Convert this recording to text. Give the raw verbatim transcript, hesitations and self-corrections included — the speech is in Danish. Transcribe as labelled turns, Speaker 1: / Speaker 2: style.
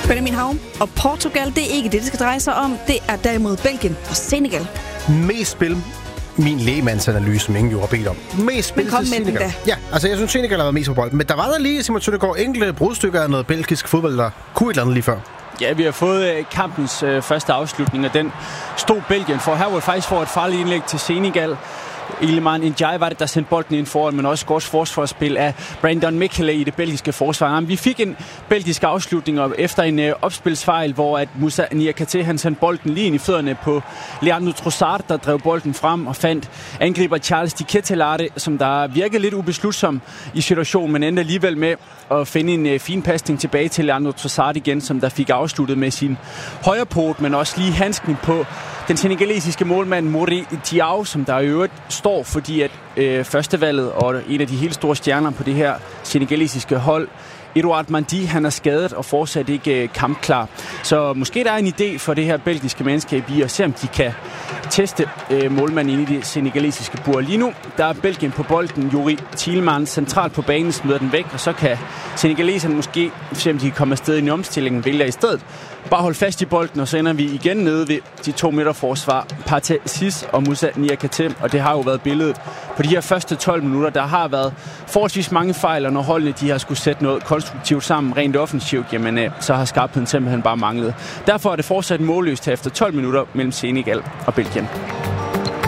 Speaker 1: Benjamin Hav og Portugal, det er ikke det, det skal dreje sig om. Det er derimod Belgien og Senegal.
Speaker 2: Mest spil. Min lægemandsanalyse, som ingen jo har bedt om. Mest spil til Senegal. Ja, altså jeg synes, Senegal har været mest på bolden. Men der var der lige, Simon Søndergaard, enkelte brudstykker af noget belgisk fodbold, der kunne et eller andet lige før.
Speaker 3: Ja, vi har fået kampens øh, første afslutning, og den stod Belgien for. Her var det faktisk for et farligt indlæg til Senegal. Iliman Ndiaye var det, der sendte bolden ind foran, men også godt forsvarsspil af Brandon Michele i det belgiske forsvar. Vi fik en belgisk afslutning efter en øh, opspilsfejl, hvor at Moussa Niakhaté han sendte bolden lige ind i fødderne på Leandro Trossard, der drev bolden frem og fandt angriber Charles de Ketelaere, som der virkede lidt ubeslutsom i situationen, men endte alligevel med at finde en øh, fin pasning tilbage til Leandro Trossard igen, som der fik afsluttet med sin højre pot, men også lige handsken på den senegalesiske målmand Mori Diaw, som der i øvrigt står, fordi at øh, førstevalget og en af de helt store stjerner på det her senegalesiske hold, Edouard Mendy, han er skadet og fortsat ikke øh, kampklar. Så måske der er en idé for det her belgiske mandskab i at se, om de kan teste øh, målmanden inde i det senegalesiske bur. Lige nu, der er Belgien på bolden. Youri Tielemans centralt på banen smider den væk, og så kan senegaleserne måske se, om de kan komme afsted i en omstilling, vælger i stedet bare holde fast i bolden, og så ender vi igen nede ved de to midterforsvar, Pathé Ciss og Moussa Niakhaté, og det har jo været billedet på de her første tolv minutter. Der har været forholdsvis mange fejl, og når holdene de har skulle sætte noget konstruktivt sammen, rent offensivt, jamen så har skarpheden simpelthen bare manglet. Derfor er det fortsat målløst efter tolv minutter mellem Senegal og Belgien.